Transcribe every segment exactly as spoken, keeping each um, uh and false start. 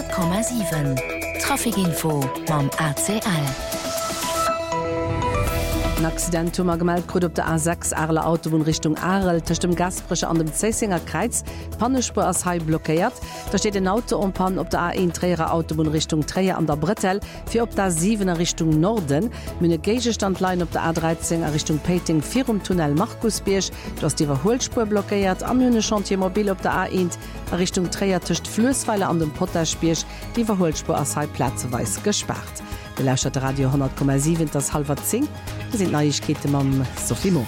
hundert Komma sieben. Trafikinfo mam A C L. Ein Accident hummer gemeldt krut op der A sechs Arler Autobahn Richtung Arel tech dem Gasbrecher an dem Zeisinger Kreiz. Pannespur ass hai blockéiert. Da steht ein Auto um Pann op der A eins Träger Autobahn Richtung Träger an der Brettel, fir op der siebener Richtung Norden, Mine Gegestandlein op der A dreizehn Richtung Peting vier um Tunnel Markusbiersch, du hast die Überholspur blockéiert, am Mune Chantiermobil op der A eins Richtung Träger tischcht Flößweile an dem Potterspiersch, die Überholspur ass hai Plazeweis gespart. Belächert Radio hundert Komma sieben das halber zehn. Das sind Neuigkeiten am Sophie Mora.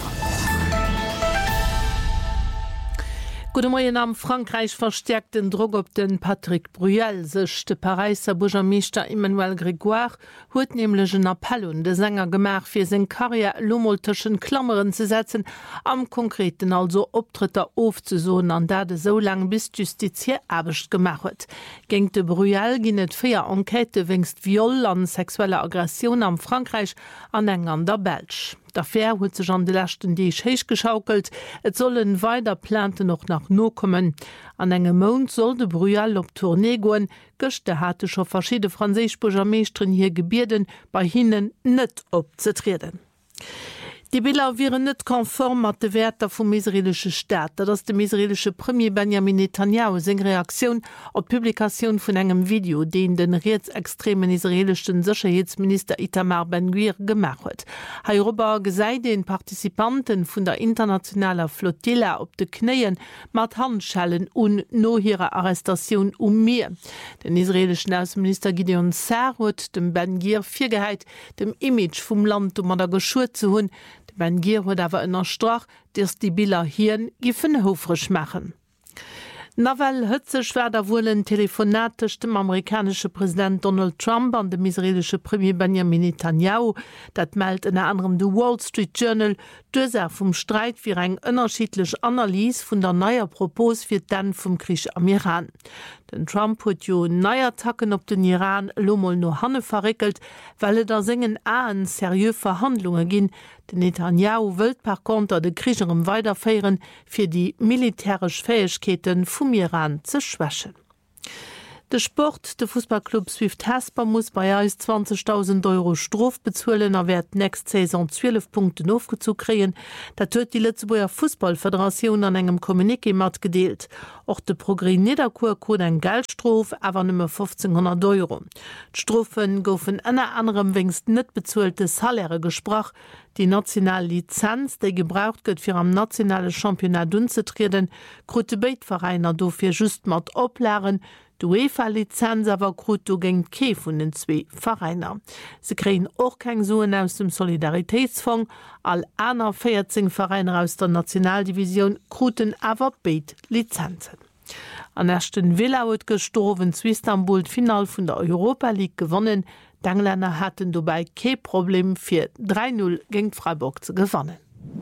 Gute Morgen am Frankreich verstärkt den Druck op den Patrick Bruel sech de Pariser Bourgermeister Emmanuel Grégoire huet nämlich een Appell und de Sänger gemach fir se Karriere lummelteschen Klammeren zu setzen, am konkreten also Optritter aufzusohnen, an der de so lang bis Justizier abecht gemacht huet. Geng de Bruel ginnet vier Enquete wingst Viol an sexuelle Aggression am Frankreich an eng an der Belsch. D'Affaire huet sech an de Lächten Diich héich geschaukelt, et sollen weiter Plante noch nach no kommen. An engem Mount soll de Bruel op Tournee goen, Gëchte hatte scho verschiedene Franzésisch Bourgermeistren hier gebierden, bei hinnen net opzetreden. Die Bilder wären net konform mat de Werter vum israelsche Staat, dat ass dem israelsche Premier Benjamin Netanyahu seg Reaktion op Publikation vun engem Video, den den rechtsextremen israelischen Sicherheitsminister Itamar Ben-Gvir gemacht huet. Hierüber gesei den Partizipanten vun der internationaler Flottille op de Kneien mat Handschellen und no ihrer Arrestation um Meer. Den israelischen Außenminister Gideon Sa'ar huet dem Ben-Gvir virgeheit, dem Image vum Land um an der Geschur zu hunn. Ben-Gvir huet awer ënner Strach, ders die Bilder hien giffen hofrech machen. Nawel hëtze schwerder wollen telefonatisch dem amerikanische Präsident Donald Trump an dem israelische Premier Benjamin Netanyahu, dat meldt in anderem The Wall Street Journal, dëser vum Streit fir eng ënnerschiedlech Analyse vun der neuer Propos fir den vum Krieg am Iran. Den Trump huet jo neier Attacken op den Iran lommel no hanne verrikkelt, weil da sengen aen serieux Verhandlungen ginn. Den Netanyahu wëlt per konter de Krigerem weiterfeieren fir die militärisch Fähigkeiten vum Iran ze schwächen. De Sport, de Fußballclub Swift Hasper muss bei eis zwanzigtausend Euro Strof bezuelen, er werd nächst Saison zwölf Punkten aufgezug kreen. Dat huet die Lützeburger Fußballföderation an engem Kommuniqué mat gedeelt. Och de Progrès Niederkur kon en Geldstrof, awer nëmme fünfzehnhundert Euro. D'Strofen goufen ënner anderem wingst net bezuelte Saläre gesprach. Die nationale Lizenz, déi gebraucht gëtt fir am nationale Championat dunzetriden, krute Beitvereiner dofir just mat oplären. d'UEFA-Lizenz awer krut do géng kee vun den zwee Vereiner. Se kreen och keng Suen aus dem Solidaritätsfonds, all aner vierzehn Vereiner aus der Nationaldivision kruten awer beit Lizenzen. An erchten Villa huet gestorwen zu Istanbul d'Final vun der Europa League gewonnen. D'Engländer hatten dobei kee Problem fir drei null gegen Freiburg zu gewannen.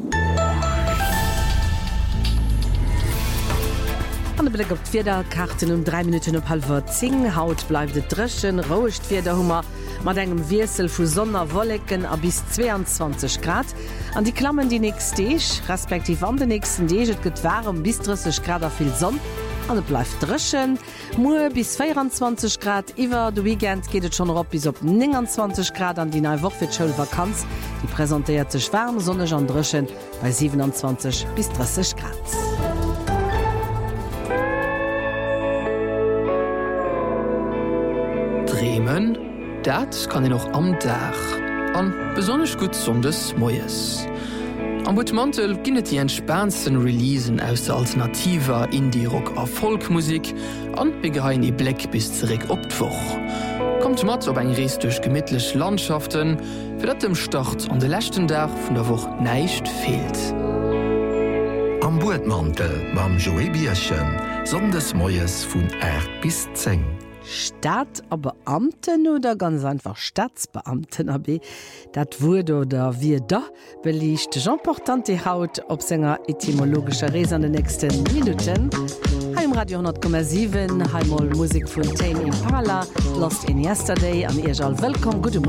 An der Blick op d'Vierderkarten um drei Minuten op halber zing, Haut bleibt et dreschen, rouecht Vierderhummer, mat engem Wirsel vu Sonnerwollecken a bis zweiundzwanzig Grad. An die Klammen die nächst Deeg, respektiv an den nächsten Deeg, et gëtt warm bis dreißig Grad a viel Sonn. An et bleif dreschen, Mue bis vierundzwanzig Grad, iwwer de Weekend geht et schon op bis op neunundzwanzig Grad an die neue Woche fir d'Schulvakanz. Die präsentiert sech warm, sonnech an dreschen bei siebenundzwanzig bis dreißig Grad. Bremen, dat kann ich noch am Dach. An besonders gut sondes Moes. Am Butmantel ginnet die entspannendsten Releasen aus der alternativer Indie-Rock a Folkmusik an begehein e Black bis zurück op d'Woch. Kommt mat op eng Rees durch gemidtlech Landschaften, fir dat dem Start an de lächten Dach vun der Woch neicht fehlt. Am Butmantel mam Joe Bierchen, sondes Moes vun acht bis zehn. Staat a Beamten oder ganz einfach Staatsbeamten ab dat wurde oder wie da belicht Jean Portante Haut op Sänger etymologischer Rees an den nächsten Minuten. Heim Radio hundert Komma sieben, Heimol Musik von Tame Impala, Lost in Yesterday, an Ejal Welcome, gute